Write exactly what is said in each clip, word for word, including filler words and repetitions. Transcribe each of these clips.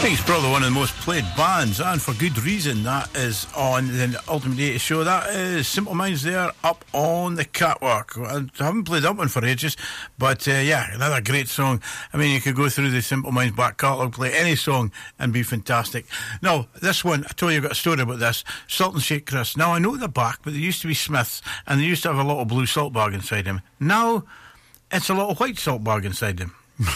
think it's probably one of the most played bands, and for good reason. That is on the Ultimate eighties Show. That is Simple Minds there, Up on the Catwalk. I haven't played that one for ages, but uh, yeah, another great song. I mean, you could go through the Simple Minds back catalogue, play any song and be fantastic. Now, this one, I told you I've got a story about this. Salt and Shake Chris. Now, I know they're back, but they used to be Smiths, and they used to have a little blue salt bag inside them. Now, it's a little white salt bag inside them.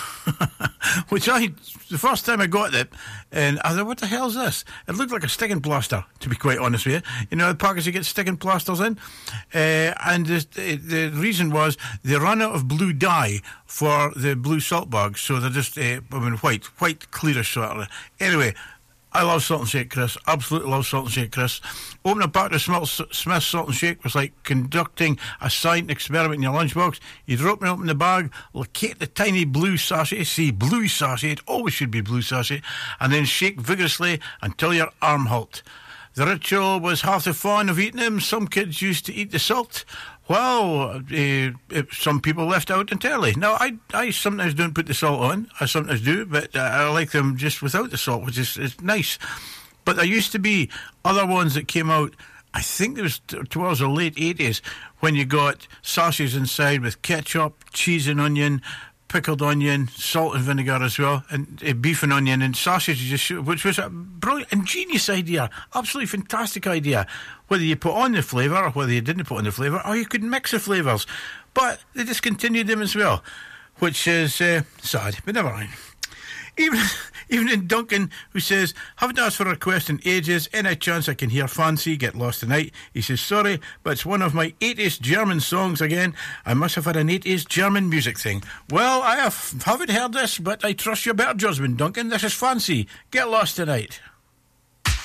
Which I, the first time I got it, and I thought, what the hell is this? It looked like a sticking plaster, to be quite honest with you. You know, the package you get sticking plasters in? Uh, and the, the reason was they ran out of blue dye for the blue salt bags, so they're just, uh, I mean, white, white, clearish sort of. Anyway, I love Salt and Shake Chris. Absolutely love Salt and Shake Chris. Opening a pack of Smith's Salt and Shake was like conducting a science experiment in your lunchbox. You'd open open the bag, locate the tiny blue sachet, see blue sachet, it always should be blue sachet, and then shake vigorously until your arm halt. The ritual was half the fun of eating them. Some kids used to eat the salt. Well, uh, some people left out entirely. Now, I, I sometimes don't put the salt on. I sometimes do, but uh, I like them just without the salt, which is, is nice. But there used to be other ones that came out, I think it was t- towards the late eighties, when you got sachets inside with ketchup, cheese and onion, pickled onion, salt and vinegar as well, and uh, beef and onion, and sausage, just, which was a brilliant, ingenious idea, absolutely fantastic idea. Whether you put on the flavour or whether you didn't put on the flavour, or you could mix the flavours. But they discontinued them as well, which is uh, sad, but never mind. Even, even in Duncan, who says, haven't asked for a request in ages, any chance I can hear Fancy Get Lost Tonight? He says, sorry, but it's one of my eighties German songs again. I must have had an eighties German music thing. Well, I have, haven't heard this, but I trust your better judgment, Duncan. This is Fancy Get Lost Tonight.